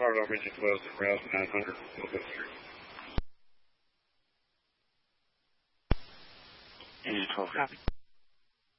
Colorado Region 12 at Route 900 Willow Street. Engine 12, copy.